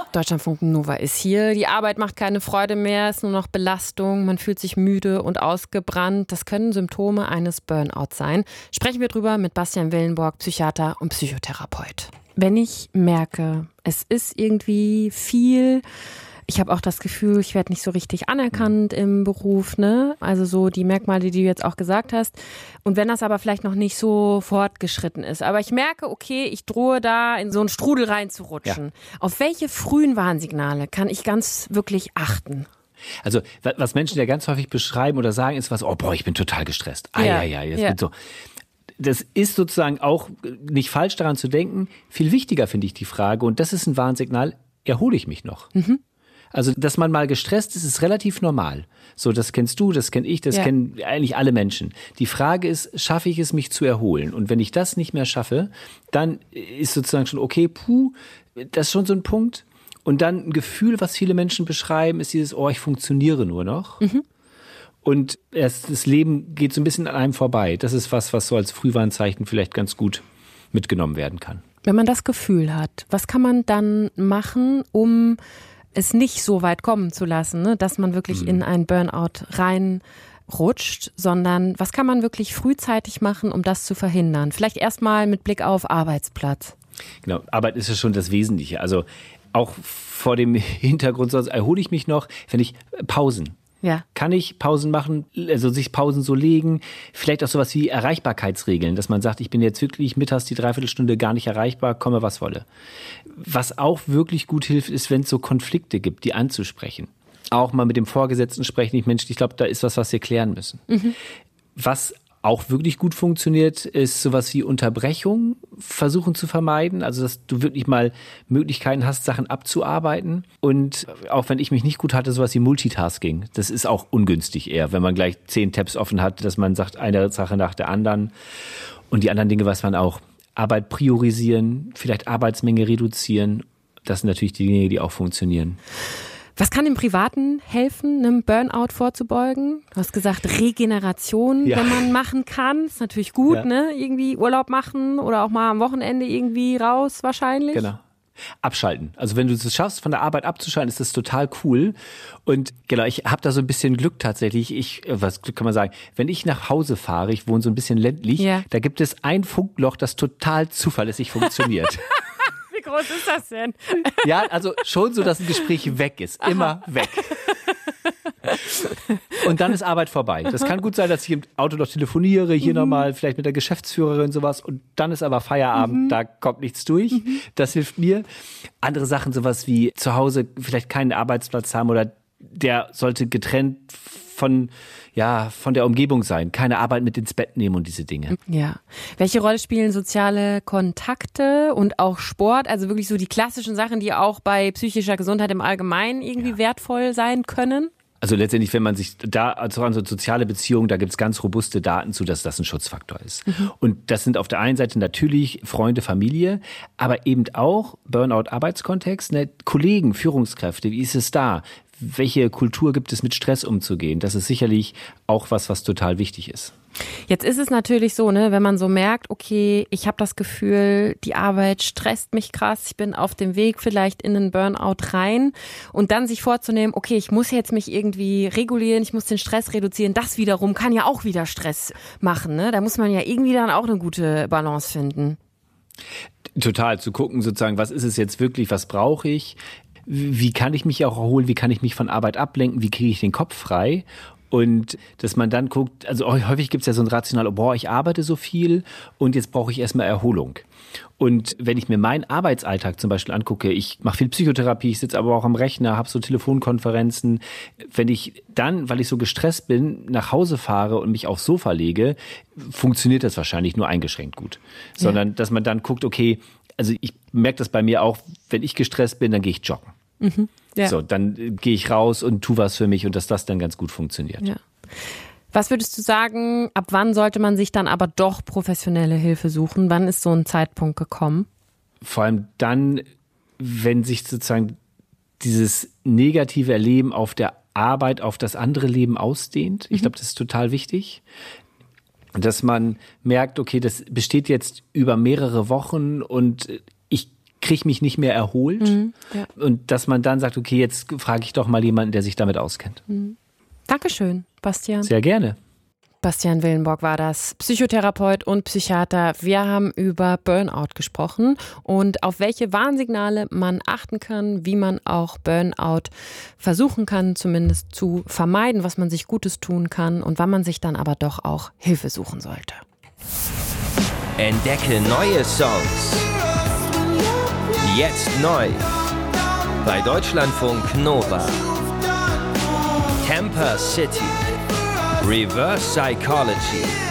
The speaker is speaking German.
Deutschlandfunk Nova ist hier. Die Arbeit macht keine Freude mehr, ist nur noch Belastung. Man fühlt sich müde und ausgebrannt. Das können Symptome eines Burnouts sein. Sprechen wir drüber mit Bastian Willenborg, Psychiater und Psychotherapeut. Wenn ich merke, es ist irgendwie viel, ich habe auch das Gefühl, ich werde nicht so richtig anerkannt im Beruf, ne? Also so die Merkmale, die du jetzt auch gesagt hast. Und wenn das aber vielleicht noch nicht so fortgeschritten ist. Aber ich merke, okay, ich drohe da in so einen Strudel reinzurutschen. Ja. Auf welche frühen Warnsignale kann ich ganz wirklich achten? Also was Menschen ja ganz häufig beschreiben oder sagen, ist ich bin total gestresst. Bin so. Das ist sozusagen auch nicht falsch daran zu denken. Viel wichtiger finde ich die Frage, und das ist ein Warnsignal, erhole ich mich noch? Mhm. Also, dass man mal gestresst ist, ist relativ normal. So, das kennst du, das kenne ich, das kennen eigentlich alle Menschen. Die Frage ist, schaffe ich es, mich zu erholen? Und wenn ich das nicht mehr schaffe, dann ist sozusagen schon, okay, das ist schon so ein Punkt. Und dann ein Gefühl, was viele Menschen beschreiben, ist dieses, ich funktioniere nur noch. Mhm. Und das Leben geht so ein bisschen an einem vorbei. Das ist was so als Frühwarnzeichen vielleicht ganz gut mitgenommen werden kann. Wenn man das Gefühl hat, was kann man dann machen, um es nicht so weit kommen zu lassen, ne, dass man wirklich in einen Burnout reinrutscht, sondern was kann man wirklich frühzeitig machen, um das zu verhindern? Vielleicht erstmal mit Blick auf Arbeitsplatz. Genau, Arbeit ist ja schon das Wesentliche. Also auch vor dem Hintergrund, sonst erhole ich mich noch, wenn ich Pausen. Ja. Kann ich Pausen machen, also sich Pausen so legen, vielleicht auch sowas wie Erreichbarkeitsregeln, dass man sagt, ich bin jetzt wirklich mittags die Dreiviertelstunde gar nicht erreichbar, komme was wolle. Was auch wirklich gut hilft, ist, wenn es so Konflikte gibt, die anzusprechen. Auch mal mit dem Vorgesetzten sprechen, ich glaube, da ist was wir klären müssen. Mhm. Was auch wirklich gut funktioniert, ist sowas wie Unterbrechung versuchen zu vermeiden. Also, dass du wirklich mal Möglichkeiten hast, Sachen abzuarbeiten. Und auch wenn ich mich nicht gut hatte, sowas wie Multitasking. Das ist auch ungünstig eher, wenn man gleich 10 Tabs offen hat, dass man sagt, eine Sache nach der anderen. Und die anderen Dinge weiß man auch. Arbeit priorisieren, vielleicht Arbeitsmenge reduzieren. Das sind natürlich die Dinge, die auch funktionieren. Was kann im Privaten helfen, einem Burnout vorzubeugen? Du hast gesagt, Regeneration, wenn man machen kann. Ist natürlich gut, ne? Irgendwie Urlaub machen oder auch mal am Wochenende irgendwie raus wahrscheinlich. Genau. Abschalten. Also wenn du es schaffst, von der Arbeit abzuschalten, ist das total cool. Und genau, ich habe da so ein bisschen Glück tatsächlich. Was Glück kann man sagen? Wenn ich nach Hause fahre, ich wohne so ein bisschen ländlich, da gibt es ein Funkloch, das total zuverlässig funktioniert. Wie groß ist das denn? Ja, also schon so, dass ein Gespräch weg ist. Immer weg. Und dann ist Arbeit vorbei. Das kann gut sein, dass ich im Auto noch telefoniere, hier nochmal vielleicht mit der Geschäftsführerin sowas, und dann ist aber Feierabend, da kommt nichts durch. Das hilft mir. Andere Sachen, sowas wie zu Hause vielleicht keinen Arbeitsplatz haben oder der sollte getrennt von der Umgebung sein. Keine Arbeit mit ins Bett nehmen und diese Dinge. Ja. Welche Rolle spielen soziale Kontakte und auch Sport? Also wirklich so die klassischen Sachen, die auch bei psychischer Gesundheit im Allgemeinen irgendwie wertvoll sein können? Also letztendlich, wenn man sich da also an so soziale Beziehungen, da gibt es ganz robuste Daten zu, dass das ein Schutzfaktor ist. Mhm. Und das sind auf der einen Seite natürlich Freunde, Familie, aber eben auch Burnout-Arbeitskontext, ne? Kollegen, Führungskräfte, wie ist es da? Welche Kultur gibt es, mit Stress umzugehen? Das ist sicherlich auch was total wichtig ist. Jetzt ist es natürlich so, ne, wenn man so merkt, okay, ich habe das Gefühl, die Arbeit stresst mich krass, ich bin auf dem Weg vielleicht in einen Burnout rein, und dann sich vorzunehmen, okay, ich muss jetzt mich irgendwie regulieren, ich muss den Stress reduzieren, das wiederum kann ja auch wieder Stress machen, ne? Da muss man ja irgendwie dann auch eine gute Balance finden. Total, zu gucken sozusagen, was ist es jetzt wirklich, was brauche ich? Wie kann ich mich auch erholen? Wie kann ich mich von Arbeit ablenken? Wie kriege ich den Kopf frei? Und dass man dann guckt, also häufig gibt es ja so ein rational, ich arbeite so viel und jetzt brauche ich erstmal Erholung. Und wenn ich mir meinen Arbeitsalltag zum Beispiel angucke, ich mache viel Psychotherapie, ich sitze aber auch am Rechner, habe so Telefonkonferenzen. Wenn ich dann, weil ich so gestresst bin, nach Hause fahre und mich aufs Sofa lege, funktioniert das wahrscheinlich nur eingeschränkt gut. Sondern, dass man dann guckt, okay, also ich merke das bei mir auch, wenn ich gestresst bin, dann gehe ich joggen. Mhm. Ja. So, dann gehe ich raus und tu was für mich, und dass das dann ganz gut funktioniert. Ja. Was würdest du sagen, ab wann sollte man sich dann aber doch professionelle Hilfe suchen? Wann ist so ein Zeitpunkt gekommen? Vor allem dann, wenn sich sozusagen dieses negative Erleben auf der Arbeit auf das andere Leben ausdehnt. Ich glaube, das ist total wichtig. Dass man merkt, okay, das besteht jetzt über mehrere Wochen und ich kriege mich nicht mehr erholt. Ja. Und dass man dann sagt, okay, jetzt frage ich doch mal jemanden, der sich damit auskennt. Dankeschön, Bastian. Sehr gerne. Bastian Willenborg war das, Psychotherapeut und Psychiater. Wir haben über Burnout gesprochen und auf welche Warnsignale man achten kann, wie man auch Burnout versuchen kann, zumindest zu vermeiden, was man sich Gutes tun kann und wann man sich dann aber doch auch Hilfe suchen sollte. Entdecke neue Songs. Jetzt neu. Bei Deutschlandfunk Nova. Camper City. Reverse Psychology.